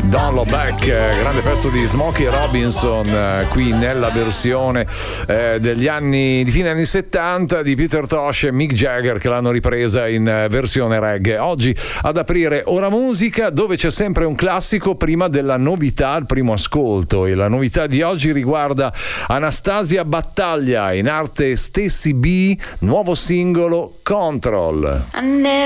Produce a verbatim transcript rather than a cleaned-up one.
Don't Look Back, grande pezzo di Smokey Robinson, qui nella versione eh, degli anni di fine anni settanta di Peter Tosh e Mick Jagger, che l'hanno ripresa in versione reggae. Oggi ad aprire Ora Musica, dove c'è sempre un classico prima della novità, il primo ascolto, e la novità di oggi riguarda Anastasia Battaglia, in arte Stacy B, nuovo singolo Control. I never